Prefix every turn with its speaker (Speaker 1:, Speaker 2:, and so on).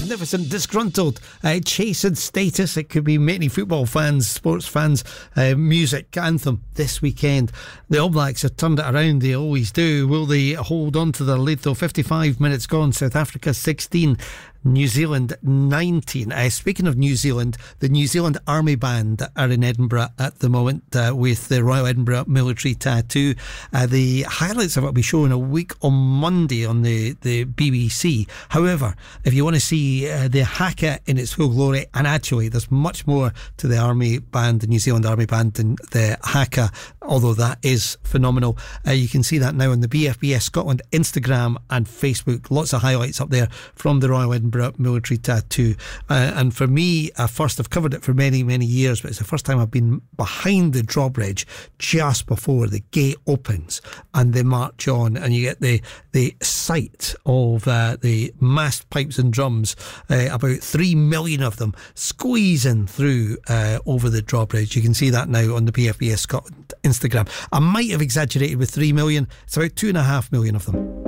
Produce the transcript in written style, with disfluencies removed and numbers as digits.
Speaker 1: magnificent, disgruntled, chastened status. It could be many football fans, sports fans, music anthem this weekend. The All Blacks have turned it around, they always do. Will they hold on to their lead though? 55 minutes gone, South Africa 16, New Zealand 19. Speaking of New Zealand, the New Zealand Army Band are in Edinburgh at the moment with the Royal Edinburgh Military Tattoo. The highlights of it will be shown a week on Monday on the BBC. However, if you want to see the haka in its full glory, and actually there's much more to the Army Band, the New Zealand Army Band, than the haka, although that is phenomenal. You can see that now on the BFBS Scotland Instagram and Facebook. Lots of highlights up there from the Royal Edinburgh Military Tattoo, and for me, I've covered it for many years, but it's the first time I've been behind the drawbridge just before the gate opens and they march on, and you get the sight of the massed pipes and drums, about 3 million of them squeezing through over the drawbridge. You can see that now on the BFBS Scotland Instagram. I might have exaggerated with 3 million. It's about 2.5 million of them.